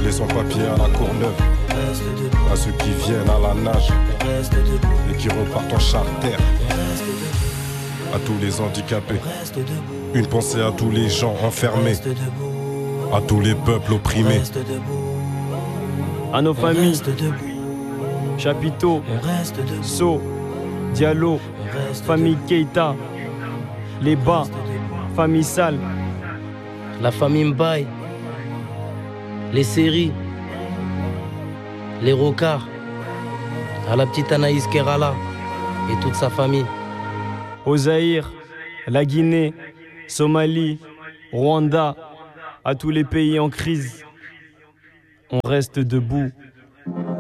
les sans-papiers à la Courneuve, à ceux qui viennent à la nage et qui repartent en charter, à tous les handicapés, une pensée à tous les gens enfermés, à tous les peuples opprimés, à nos familles, Chapiteau, So, Diallo, famille Keita, les Bas, famille Sal, la famille Mbaye, les séries, les Rocards, à la petite Anaïs Kerala et toute sa famille. au Zaïre, la Guinée, Somalie, Rwanda, à tous les pays en crise. On reste debout.